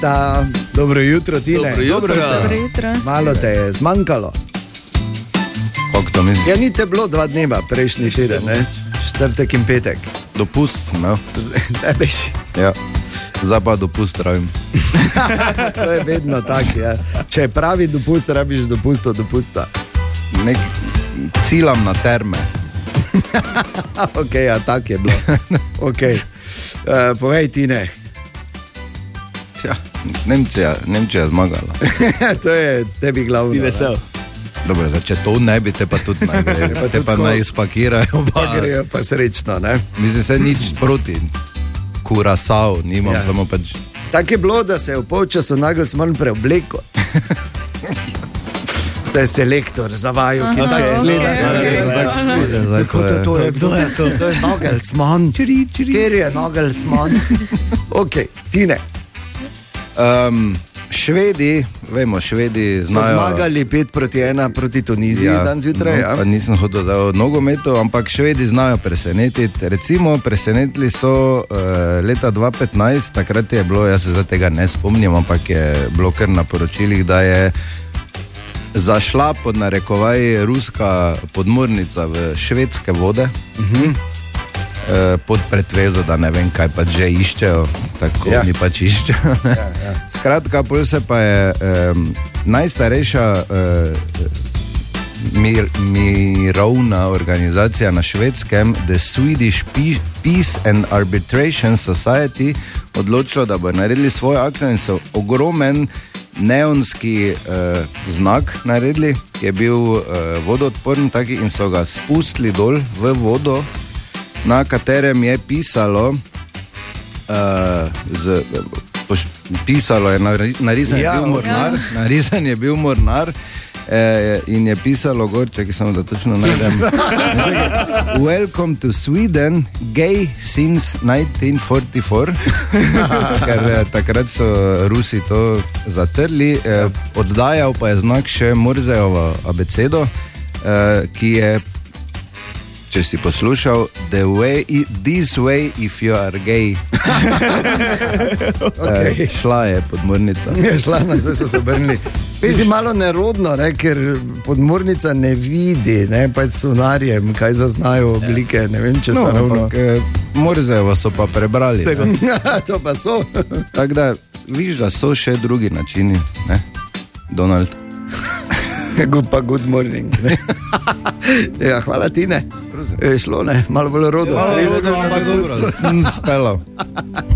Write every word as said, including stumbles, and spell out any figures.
Ta, dobro jutro, Tine. Dobro jutro. Dobro jutro. Malo te je zmanjkalo. Kako to misliš? Ja, ni te bilo dva dneva, prejšnji teden, ne? Četrtek in petek. Dopust sem imel. Ne veš. Ja. Zdaj pa dopust rabim. To je vedno tako, ja. Če je pravi dopust, rabiš dopust od dopusta. Nek ciljam na terme. Ok, ja, tako je bilo. Ok. Uh, povej, Tine. Ja, Nemčija, Nemčija je zmagala. To je tebi glavno. Si vesel. Dobro, zdaj, če to ne bi, te pa tudi naj gre. Pa Te tudi pa ko- naj spakirajo. Pa grejo pa srečno, ne? Mislim, se nič proti. Kurasao, nimam, Ja. samo pač... Tako je bilo, da se je v polčasu Nagelsmann preobleko. To je selektor za vaju, ki Aha, tako ok. gleda. Ok, kako je ok, zdaj. ok. Zdaj, Kako ko je- to je? Kdo je to? To je Nagelsmann. Kjer je Nagelsmann? Ok, Tine. Um, Švedi, vemo, Švedi So znajo... zmagali pet proti ena proti Tuniziji ja, dan zjutraj. no, Ja. pa nisem hodil za nogometu, ampak Švedi znajo presenetiti. Recimo, presenetili so uh, leta dva tisoč petnajst, takrat je bilo, jaz se za tega ne spomnim, ampak je bilo kar na poročilih, da je zašla pod narekovaj ruska podmornica v švedske vode. Uh-huh. Pod pretvezo, da ne vem, kaj pa že iščejo, tako Ja. ja. Oni pač iščejo. Ja, ja. Skratka, pol se pa je um, najstarejša uh, mir, mirovna organizacija na švedskem, The Swedish Peace and Arbitration Society, odločila, da bo naredili svojo akcijo in so ogromen neonski uh, znak naredili, ki je bil uh, vodoodporen taki in so ga spustili dol v vodo, na katerem je pisalo, uh, z, poš, pisalo je, narisan Ja, je bil mornar, narisan je bil mornar eh, in je pisalo gor, čekaj samo da točno najdem. Welcome to Sweden, gay since nineteen forty-four, ker eh, takrat so Rusi to zatrli, eh, oddajal pa je znak še Morzejevo abecedo, eh, ki je, če si poslušal, the way, this way if you are gay. Okay. E, šla je podmornica. Je šla, nazaj so se obrnili. Mislim, malo nerodno, ne, ker podmornica ne vidi, ne, pač sonarjem, kaj zaznajo oblike, ne vem, če so No, ravno. ampak e, Morzejevo so pa prebrali. ne. To pa so. Tako da, viš, da so še drugi načini, ne? Donald. Good, pa good morning. Ne. Ja, hvala, Tine. Je šlo, ne, malo bolj rodo. Malo Sredo, rodo, da ampak ne dobro, sem spelal.